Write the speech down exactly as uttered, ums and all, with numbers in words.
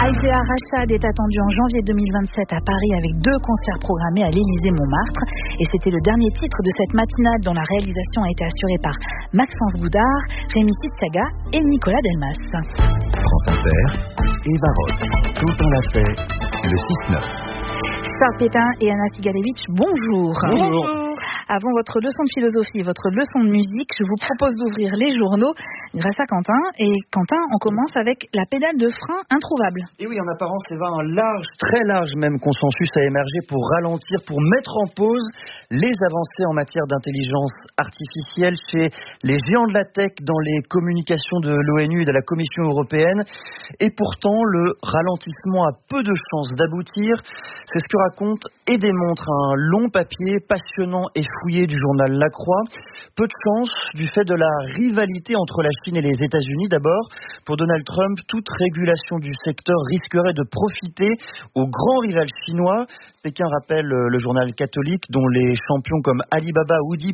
Isaiah Rashad est attendu en janvier deux mille vingt-sept à Paris avec deux concerts programmés à l'Élysée-Montmartre. Et c'était le dernier titre de cette matinale dont la réalisation a été assurée par Maxence Boudard, Rémi Sitsaga et Nicolas Delmas. France Inter, Eva Roth, tout en l'a fait, le six neuf. Charles Pétain et Anna Sigalevitch, bonjour. Bonjour. Avant votre leçon de philosophie, votre leçon de musique, je vous propose d'ouvrir les journaux grâce à Quentin. Et Quentin, on commence avec la pédale de frein introuvable. Et oui, en apparence, c'est un large, très large même consensus a émergé pour ralentir, pour mettre en pause les avancées en matière d'intelligence artificielle chez les géants de la tech dans les communications de l'ONU et de la Commission européenne. Et pourtant, le ralentissement a peu de chances d'aboutir. C'est ce que raconte et démontre un long papier passionnant et fouillé du journal La Croix. Peu de chance du fait de la rivalité entre la Chine et les États-Unis. D'abord, pour Donald Trump, toute régulation du secteur risquerait de profiter aux grands rivales chinois. Pékin rappelle le journal catholique dont les champions comme Alibaba ou